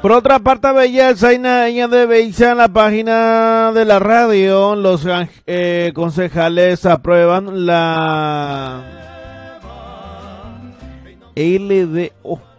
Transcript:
Por otra parte, belleza y naña de belleza en la página de la radio, los concejales aprueban la LDO.